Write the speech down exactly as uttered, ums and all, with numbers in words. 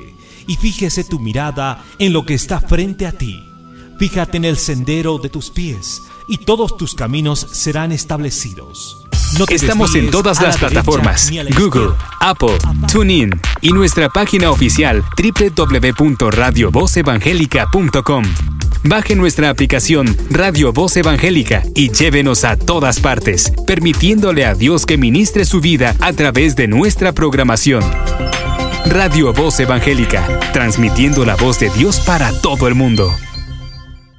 y fíjese tu mirada en lo que está frente a ti. Fíjate en el sendero de tus pies y todos tus caminos serán establecidos. No Estamos en todas las plataformas: Google, Apple, TuneIn y nuestra página oficial doble u doble u doble u punto radio voz evangélica punto com. Baje nuestra aplicación Radio Voz Evangélica y llévenos a todas partes, permitiéndole a Dios que ministre su vida a través de nuestra programación. Radio Voz Evangélica, transmitiendo la voz de Dios para todo el mundo.